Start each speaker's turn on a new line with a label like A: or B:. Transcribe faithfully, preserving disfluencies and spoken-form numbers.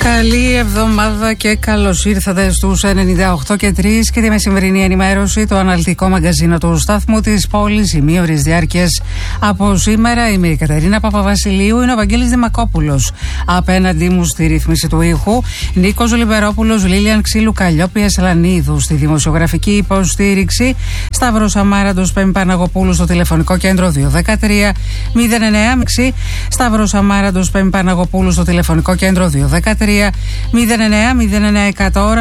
A: Καλή εβδομάδα και καλώς ήρθατε στους ενενήντα οκτώ και τρία και τη μεσημερινή ενημέρωση, το αναλυτικό μαγκαζίνο του σταθμού της πόλης, ημίωρης διάρκειας. Από σήμερα είμαι η Κατερίνα Παπαβασιλείου, είναι ο Βαγγέλης Δημακόπουλος. Απέναντί μου στη ρύθμιση του ήχου, Νίκος Λιμπερόπουλος, Λίλιαν Ξύλου, Καλλιόπη Ασλανίδου. Στη δημοσιογραφική υποστήριξη, Σταύρος Αμάραντος, Πέμπη Παναγοπούλου στο τηλεφωνικό κέντρο δύο ένα τρία μηδέν εννέα έξι. Σταύρος Αμάραντος, Πέμπη Παναγοπούλου στο τηλεφωνικό κέντρο δύο ένα τρία μηδέν εννέα μηδέν εννέα εκατό.